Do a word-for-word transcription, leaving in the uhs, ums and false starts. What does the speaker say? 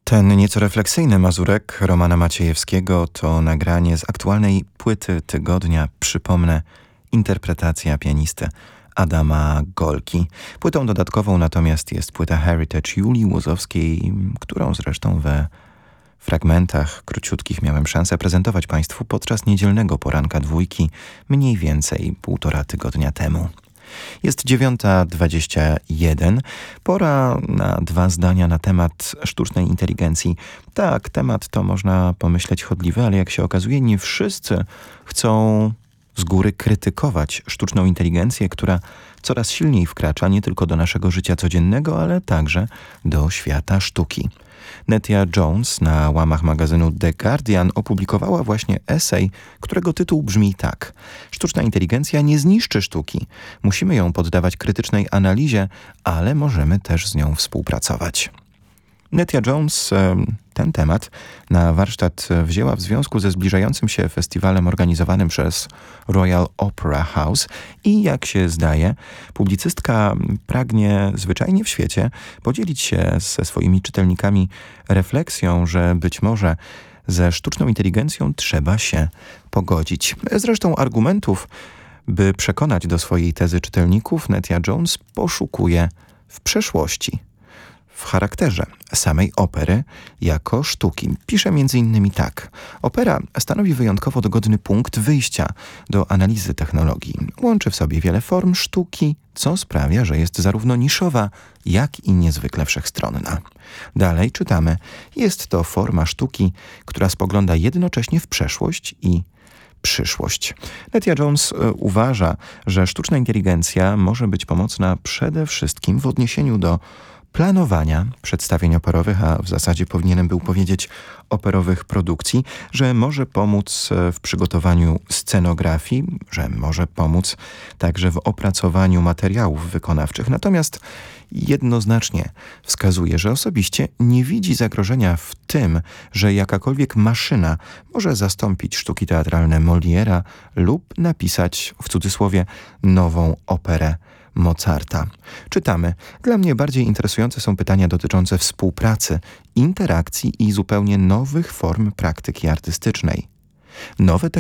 Ten nieco refleksyjny mazurek Romana Maciejewskiego to nagranie z aktualnej płyty tygodnia. Przypomnę, interpretacja pianisty Adama Golki. Płytą dodatkową natomiast jest płyta Heritage Julii Łozowskiej, którą zresztą we fragmentach króciutkich miałem szansę prezentować Państwu podczas niedzielnego poranka dwójki mniej więcej półtora tygodnia temu. Jest dziewiąta dwadzieścia jeden. Pora na dwa zdania na temat sztucznej inteligencji. Tak, temat to można pomyśleć chodliwy, ale jak się okazuje, nie wszyscy chcą z góry krytykować sztuczną inteligencję, która coraz silniej wkracza nie tylko do naszego życia codziennego, ale także do świata sztuki. Nettia Jones na łamach magazynu The Guardian opublikowała właśnie esej, którego tytuł brzmi tak: Sztuczna inteligencja nie zniszczy sztuki. Musimy ją poddawać krytycznej analizie, ale możemy też z nią współpracować. Nettia Jones ten temat na warsztat wzięła w związku ze zbliżającym się festiwalem organizowanym przez Royal Opera House i jak się zdaje, publicystka pragnie zwyczajnie w świecie podzielić się ze swoimi czytelnikami refleksją, że być może ze sztuczną inteligencją trzeba się pogodzić. Zresztą argumentów, by przekonać do swojej tezy czytelników, Nettia Jones poszukuje w przeszłości. W charakterze samej opery jako sztuki. Pisze między innymi tak. Opera stanowi wyjątkowo dogodny punkt wyjścia do analizy technologii. Łączy w sobie wiele form sztuki, co sprawia, że jest zarówno niszowa, jak i niezwykle wszechstronna. Dalej czytamy. Jest to forma sztuki, która spogląda jednocześnie w przeszłość i przyszłość. Nettia Jones uważa, że sztuczna inteligencja może być pomocna przede wszystkim w odniesieniu do planowania przedstawień operowych, a w zasadzie powinienem był powiedzieć operowych produkcji, że może pomóc w przygotowaniu scenografii, że może pomóc także w opracowaniu materiałów wykonawczych. Natomiast jednoznacznie wskazuje, że osobiście nie widzi zagrożenia w tym, że jakakolwiek maszyna może zastąpić sztuki teatralne Moliera lub napisać, w cudzysłowie, nową operę Mozarta. Czytamy. Dla mnie bardziej interesujące są pytania dotyczące współpracy, interakcji i zupełnie nowych form praktyki artystycznej. Nowe